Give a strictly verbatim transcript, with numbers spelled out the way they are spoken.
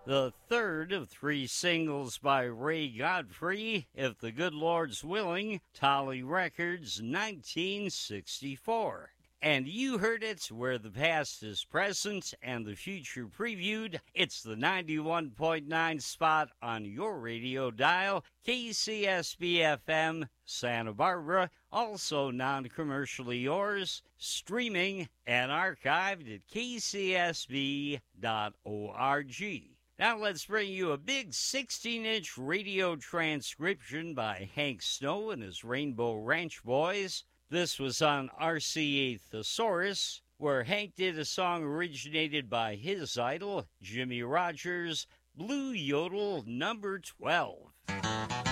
the third of three singles by Ray Godfrey, If the Good Lord's Willing, Tolly Records, nineteen sixty-four. And you heard it where the past is present and the future previewed. It's the ninety-one point nine spot on your radio dial, K C S B F M, Santa Barbara, also non-commercially yours, streaming and archived at k c s b dot org. Now let's bring you a big sixteen-inch radio transcription by Hank Snow and his Rainbow Ranch Boys. This was on R C A Thesaurus, where Hank did a song originated by his idol, Jimmy Rogers, Blue Yodel number twelve.